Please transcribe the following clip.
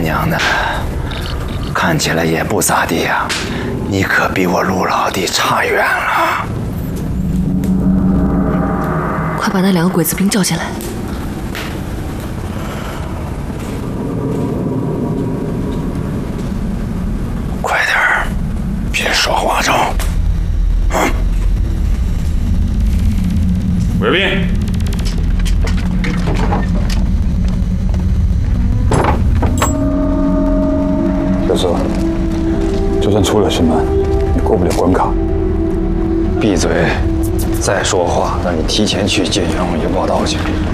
娘的，看起来也不咋地呀。你可比我陆老弟差远了。 快把那2个鬼子兵叫进来。 快点儿，别说话着。 卫兵。 小周，就算出了心门，也过不了关卡。 闭嘴！再说话，让你提前去见袁永仪报道去。